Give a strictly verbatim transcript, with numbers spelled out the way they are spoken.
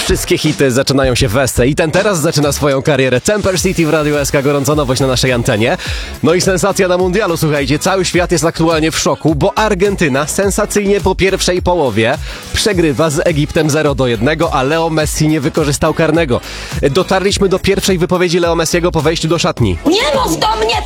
Wszystkie hity zaczynają się w Esce i ten teraz zaczyna swoją karierę. Temper City w Radiu S K, gorąca nowość na naszej antenie. No i sensacja na mundialu, słuchajcie, cały świat jest aktualnie w szoku, bo Argentyna sensacyjnie po pierwszej połowie przegrywa z Egiptem zero do jednego, a Leo Messi nie wykorzystał karnego. Dotarliśmy do pierwszej wypowiedzi Leo Messiego po wejściu do szatni. Nie mów do mnie